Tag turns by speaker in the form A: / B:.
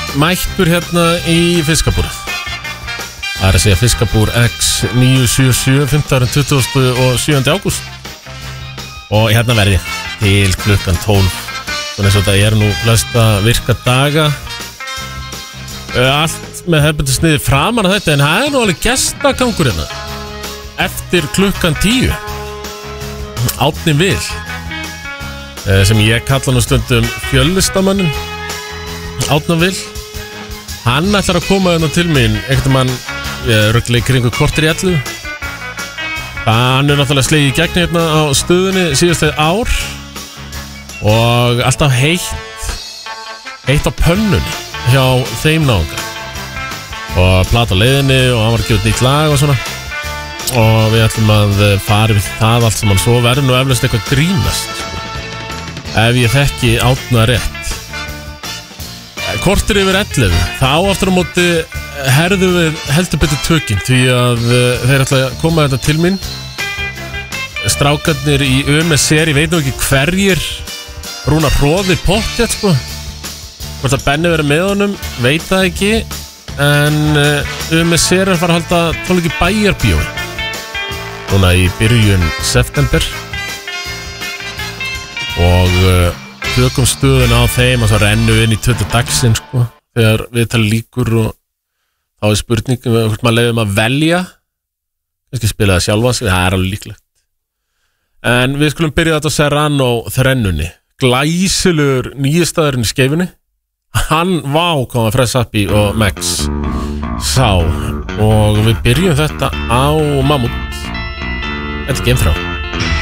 A: mættur hérna í fiskabúrið. Það að segja Fiskabúr X977 27. ágúst. Og hérna verði til klukkan 12. Þannig að þetta nú flesta virka daga. Allt með hefðbundið sniði framan að þetta, en það nú alveg gestagangur hérna. Eftir klukkan 10. Árni Vil, sem ég kalla nú stundum fjöllistamannin. Árni Vil, hann ætlar að koma hérna til mín einhvern mann rögglega í kringu kortir í 11. Hann náttúrulega slegið í gegn hérna á stöðunni síðastlega ár og alltaf heitt á pönnunni hjá þeim náunga og plata á leiðinni og hann var að gefa nýtt lag og svona og við ætlum að fara við það allt sem hann svo verður nú eflaust eitthvað grínast ef ég þekki Árna rétt. Kortir yfir 11, þá aftur á móti herðum við heldur betur tökin því að þeir ætla að koma þetta til mín. Strákarnir í UMSR, ég veit nú ekki hverjir, Rúnar Hróðir pottþétt sko. Hvort að Benni verið með honum, veit það ekki, en UMSR fara að halda tónleik í Bæjarbíói núna í byrjun september og tökum stöðun á þeim og svo rennum við inn í 20 dagsinn sko, þegar við tala líkur og þá spurningum hvort maður leiðum að velja kannski spila það sjálfa sig, það alveg líklegt. En við skulum byrja þetta á Serrano þrennunni, glæsilegur nýjastæðurinn í Skeifunni, hann koma Fresh Happy og Max sá og við byrjum þetta á Mammut. Þetta er Geimþrá.